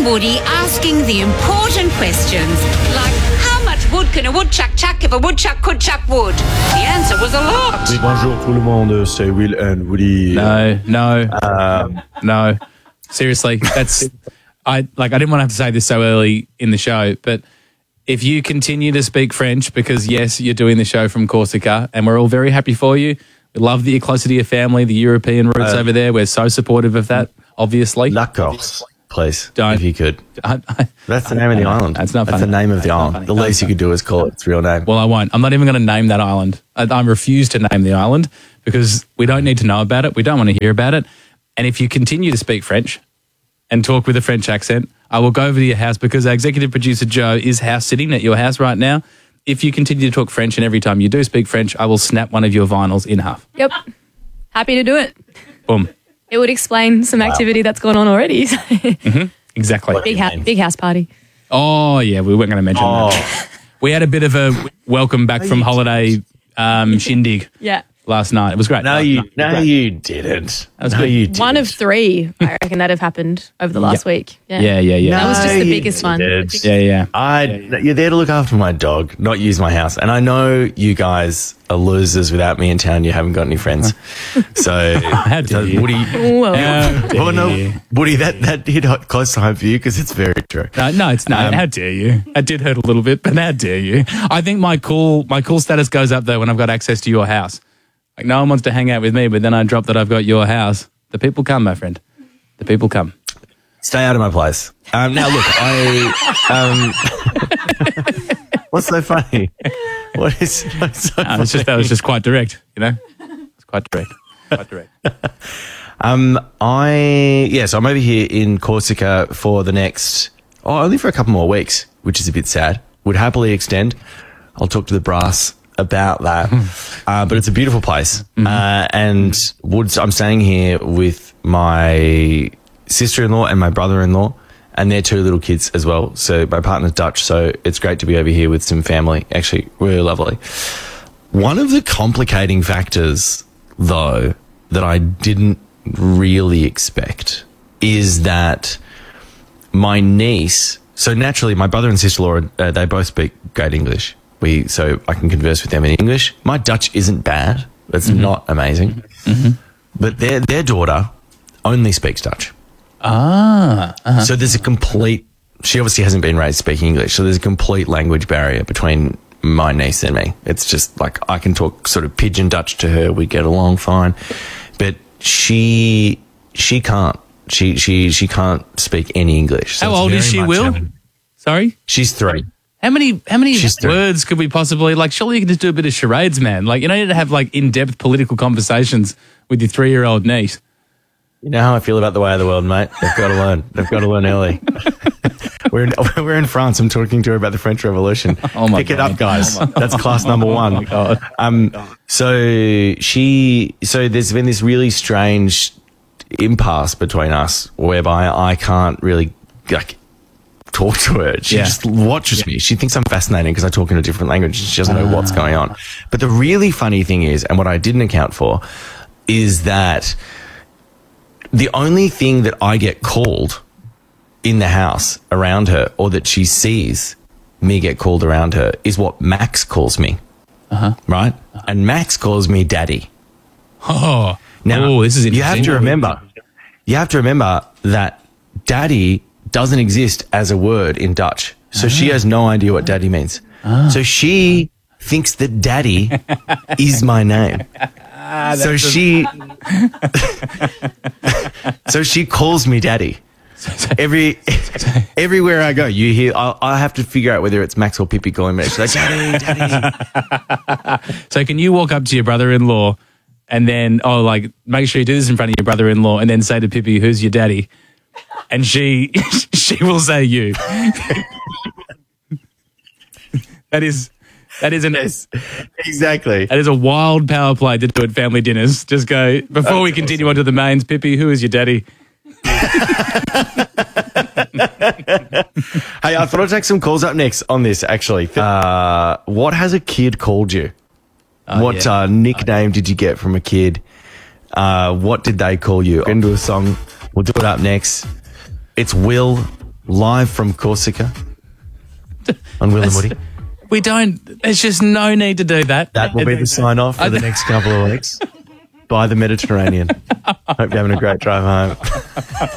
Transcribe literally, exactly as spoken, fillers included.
and Woody asking the important questions, like how much wood can a woodchuck chuck if a woodchuck could chuck wood? The answer was a lot. Bonjour tout le monde, c'est Will and Woody. No, no, Um, no. Seriously, that's I like. I didn't want to have to say this so early in the show, but if you continue to speak French, because yes, you're doing the show from Corsica, and we're all very happy for you. We love that you're closer to your family, the European roots Uh, over there. We're so supportive of that. Obviously, La Corse, please, Don't. if you could. I, I, That's the name of the island. That's not That's funny. the name of the That's not island. funny. The least you could do is call it its real name. well, I won't. I'm not even going to name that island. I, I refuse to name the island because we don't need to know about it. We don't want to hear about it. And if you continue to speak French and talk with a French accent, I will go over to your house because our executive producer, Joe, is house sitting at your house right now. If you continue to talk French and every time you do speak French, I will snap one of your vinyls in half. Yep. Happy to do it. Boom. It would explain some activity that's going on already. Exactly. big, ha- big house party. Oh, yeah, we weren't going to mention Oh. that. We had a bit of a welcome back from holiday um, shindig Yeah. last night. It was great. No, you, no, you didn't. That was no, good. you didn't. One of three, I reckon, that have happened over the last week. Yeah. Yeah, yeah, yeah. That was just No, the you biggest one. didn't. Yeah, yeah. I, you're there to look after my dog, not use my house. And I know you guys are losers without me in town. You haven't got any friends. So, How dare so you. Woody, Whoa. How dare well, no, you. Woody, that, that hit hot- close to home for you because it's very true. No, no, it's not. Um, how dare you? That did hurt a little bit, but how dare you? I think my cool my cool status goes up though when I've got access to your house. Like no one wants to hang out with me, but then I drop that I've got your house. The people come, my friend. The people come. Stay out of my place. Um, now, look, I. Um, what's so funny? What is, what's so No, funny? it's just that was just quite direct, you know. It's quite direct. Quite direct. Um, I yeah, so I'm over here in Corsica for the next oh, only for a couple more weeks, which is a bit sad. Would happily extend. I'll talk to the brass about that. uh, but it's a beautiful place, Mm-hmm. uh, and Woods. I'm staying here with my sister-in-law and my brother-in-law, and their two little kids as well. So my partner's Dutch, so it's great to be over here with some family. Actually, really lovely. One of the complicating factors, though, that I didn't really expect is that my niece, so naturally my brother and sister-in-law, uh, they both speak great English. We, so I can converse with them in English. My Dutch isn't bad. It's not amazing. But their, their daughter only speaks Dutch. Ah. Uh-huh. So there's a complete, she obviously hasn't been raised speaking English. So there's a complete language barrier between my niece and me. It's just like I can talk sort of pidgin Dutch to her. We get along fine. But she, she can't. She, she, she can't speak any English. So How it's old is very she, much Will? having- Sorry? She's three. How many how many She's three. words could we possibly like surely you can just do a bit of charades, man. Like you don't need to have like in-depth political conversations with your three-year-old niece. You know how I feel about the way of the world, mate. They've got to learn. They've got to learn early. we're in we're in France. I'm talking to her about the French Revolution. Oh my Pick it God. up, guys. That's class number one. Oh my God. Um. So she. So there's been this really strange impasse between us, whereby I can't really like talk to her. She Yeah. just watches me. She thinks I'm fascinating because I talk in a different language. She doesn't know what's going on. But the really funny thing is, and what I didn't account for, is that the only thing that I get called in the house around her, or that she sees me get called around her, is what Max calls me. Uh-huh. Right? And Max calls me daddy. Oh. Now, oh, this is you have interesting. to remember, you have to remember that daddy doesn't exist as a word in Dutch. So she has no idea what daddy means. So she thinks that daddy is my name. so she, so she calls me daddy. Every everywhere I go, you hear. I, I have to figure out whether it's Max or Pippi calling me. She's like, daddy, daddy. So can you walk up to your brother-in-law and then, oh, like, make sure you do this in front of your brother-in-law and then say to Pippi, who's your daddy? And she she will say you. that is that is an Yes, exactly. that is a wild power play to do at family dinners. Just go before we continue on to the mains. Pippi, who is your daddy? Hey, I thought I'd take some calls up next on this, actually. Uh, what has a kid called you? what yeah. uh, nickname did you get from a kid? Uh, what did they call you? Into a song. We'll do it up next. It's Will live from Corsica on Will and Woody. We don't, there's just no need to do that. That will be the sign off for the next couple of weeks by the Mediterranean. Hope you're having a great drive home.